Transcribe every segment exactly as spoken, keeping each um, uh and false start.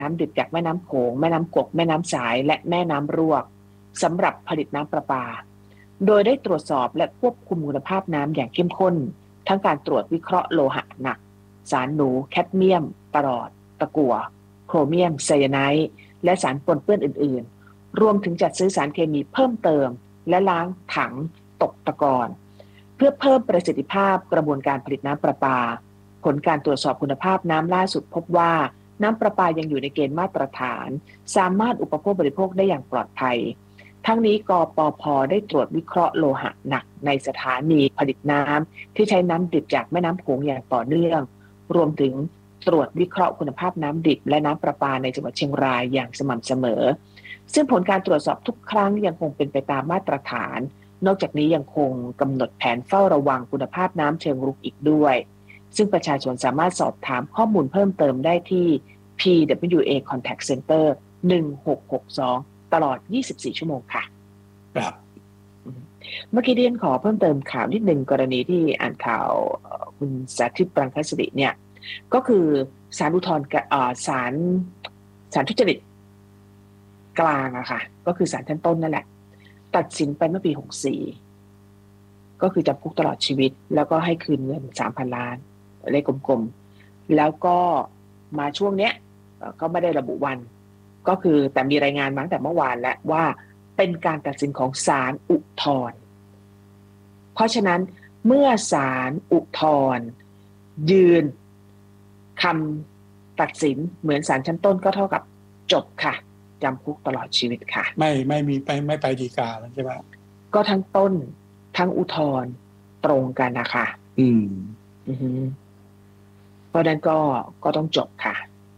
น้ำดิบจากแม่น้ำโขงแม่น้ำกกแม่น้ำสายและแม่น้ำรวกสำหรับผลิตน้ำประปาโดยได้ตรวจสอบและควบคุมคุณภาพน้ำอย่างเข้มข้นทั้งการตรวจวิเคราะห์โลหะหนักสารหนูแคดเมียมปรอดตะกั่วโครเมียมไซยาไนด์และสารปนเปื้อนอื่นๆรวมถึงจัดซื้อสารเคมีเพิ่มเติมและล้างถังตกตะกอนเพื่อเพิ่มประสิทธิภาพกระบวนการผลิตน้ำประปาผลการตรวจสอบคุณภาพน้ำล่าสุดพบว่าน้ำประปายังอยู่ในเกณฑ์มาตรฐานสามารถอุปโภคบริโภคได้อย่างปลอดภัยทั้งนี้กปภ.ได้ตรวจวิเคราะห์โลหะหนักในสถานีผลิตน้ำที่ใช้น้ำดิบจากแม่น้ำโขงอย่างต่อเนื่องรวมถึงตรวจวิเคราะห์คุณภาพน้ำดิบและน้ำประปาในจังหวัดเชียงรายอย่างสม่ำเสมอซึ่งผลการตรวจสอบทุกครั้งยังคงเป็นไปตามมาตรฐานนอกจากนี้ยังคงกำหนดแผนเฝ้าระวังคุณภาพน้ำเชิงรุกอีกด้วยซึ่งประชาชนสามารถสอบถามข้อมูลเพิ่มเติมได้ที่ พี ดับเบิลยู เอ Contact Center หนึ่งหกหกสองตลอดยี่สิบสี่ชั่วโมงค่ะครับเมื่อกี้เรียนขอเพิ่มเติมข่าวนิดหนึ่งกรณีที่อ่านข่าวคุณสาธิตปรังคสิริเนี่ยก็คือศาลอุทธรณ์ศาลศาลทุจริตกลางอะค่ะก็คือศาลชั้นต้นนั่นแหละตัดสินไปเมื่อปีหกสิบสี่ก็คือจำคุกตลอดชีวิตแล้วก็ให้คืนเงิน สามพัน ล้านเลขกลมๆแล้วก็มาช่วงเนี้ยก็ไม่ได้ระบุวันก็คือแต่มีรายงานมาตั้งแต่เมื่อวานแล้วว่าเป็นการตัดสินของศาลอุทธรณ์เพราะฉะนั้นเมื่อศาลอุทธรณ์ยืนคำตัดสินเหมือนศาลชั้นต้นก็เท่ากับจบค่ะจำคุกตลอดชีวิตค่ะไม่ไม่มีไปไม่ไปฎีกาแล้วใช่ไหมก็ทั้งต้นทั้งอุทธรณ์ตรงกันนะคะอืมอือเพราะนั้นก็ก็ต้องจบค่ะ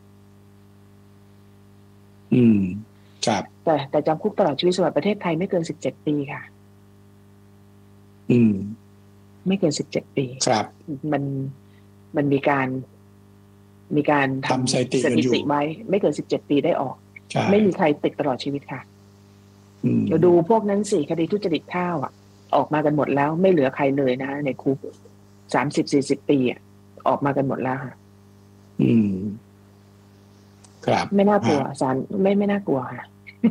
อืมครับแต่แต่จำคุกตลอดชีวิตสำหรับประเทศไทยไม่เกินสิบเจ็ดปีค่ะอืมไม่เกินสิบเจ็ดปีครับมันมันมีการมีการทำสถิติไว้ไม่เกินสิบเจ็ดปีได้ออกไม่มีใครติดตลอดชีวิตค่ะเราดูพวกนั้นสิคดีทุจริตข้าวอ่ะออกมากันหมดแล้วไม่เหลือใครเลยนะในคุกสามสิบสี่สิบปีอ่ะออกมากันหมดแล้วค่ะอืมครับไม่น่ากลัวศาลไม่ไม่น่ากลัวค่ะ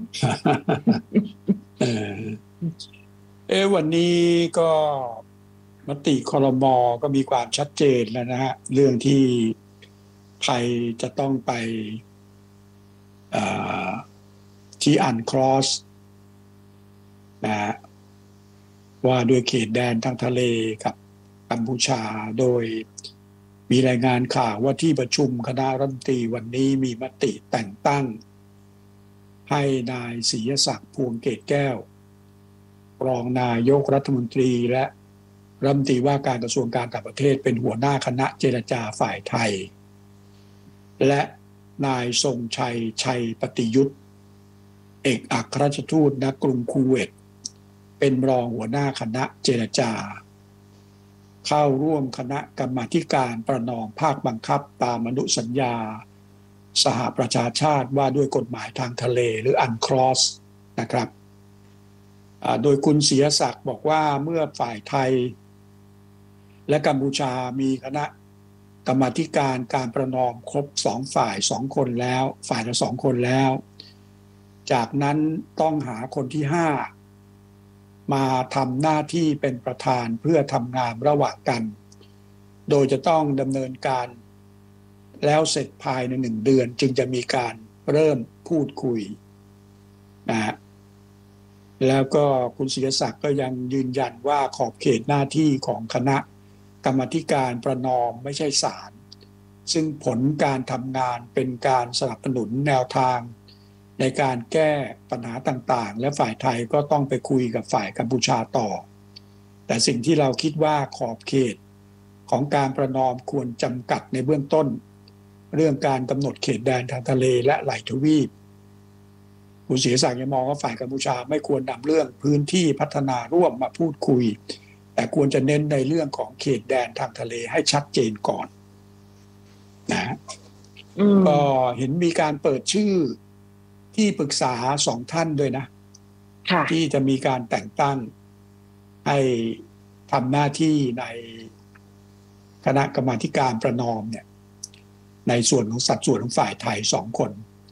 เออเอวันนี้ก็มติครม.ก็มีความชัดเจนแล้วนะฮะเรื่องที่ไทยจะต้องไปที่อันครอสนะฮะว่าด้วยเขตแดนทางทะเลกับกัมพูชาโดยมีรายงานข่าวว่าที่ประชุมคณะรัฐมนตรีวันนี้มีมติแต่งตั้งให้นายศรีศักดิ์พวงเกตแก้วรองนายกรัฐมนตรีและรัฐมนตรีว่าการกระทรวงการต่างประเทศเป็นหัวหน้าคณะเจรจาฝ่ายไทยและนายทรงชัยชัยปฏิยุทธเอกอัครราชทูตณกรุงคูเวตเป็นรองหัวหน้าคณะเจรจาเข้าร่วมคณะกรรมาธิการประนอมภาคบังคับตามอนุสัญญาสหประชาชาติว่าด้วยกฎหมายทางทะเลหรืออันครอสนะครับโดยคุณศรีศักดิ์บอกว่าเมื่อฝ่ายไทยและกัมพูชามีคณะกรรมาธิการการประนอมครบสองฝ่ายสองคนแล้วฝ่ายละสองคนแล้วจากนั้นต้องหาคนที่ห้ามาทำหน้าที่เป็นประธานเพื่อทำงานระหว่างกันโดยจะต้องดำเนินการแล้วเสร็จภายในหนึ่งเดือนจึงจะมีการเริ่มพูดคุยนะฮะแล้วก็คุณศิริศักดิ์ก็ยังยืนยันว่าขอบเขตหน้าที่ของคณะกรรมาธิการประนอมไม่ใช่ศาลซึ่งผลการทำงานเป็นการสนับสนุนแนวทางในการแก้ปัญหาต่างๆและฝ่ายไทยก็ต้องไปคุยกับฝ่ายกัมพูชาต่อแต่สิ่งที่เราคิดว่าขอบเขตของการประนอมควรจำกัดในเบื้องต้นเรื่องการกำหนดเขตแดนทางทะเลและไหลทวีปคุณศรีศักดิ์ยังมองว่าฝ่ายกัมพูชาไม่ควรนำเรื่องพื้นที่พัฒนาร่วมมาพูดคุยแต่ควรจะเน้นในเรื่องของเขตแดนทางทะเลให้ชัดเจนก่อนนะก็เห็นมีการเปิดชื่อที่ปรึกษาสองท่านด้วยนะที่จะมีการแต่งตั้งให้ทำหน้าที่ในคณะกรรมาธิการประนอมเนี่ยในส่วนของสัดส่วนของฝ่ายไทยสองคน